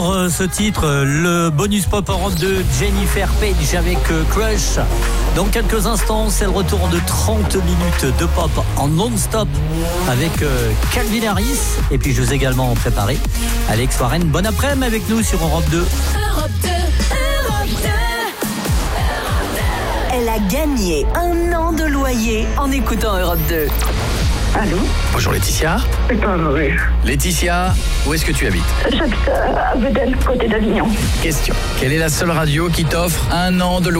Ce titre, le bonus pop Europe de Jennifer Page avec Crush. Dans quelques instants, c'est le retour de 30 minutes de pop en non-stop avec Calvin Harris. Et puis je vous ai également préparé Alex Warren. Bon après-midi avec nous sur Europe 2. Europe 2, Europe 2. Elle a gagné 1 an de loyer en écoutant Europe 2. Allô? Bonjour Laetitia. C'est pas vrai. Laetitia, où est-ce que tu habites? J'habite à Vedel, côté d'Avignon. Question. Quelle est la seule radio qui t'offre 1 an de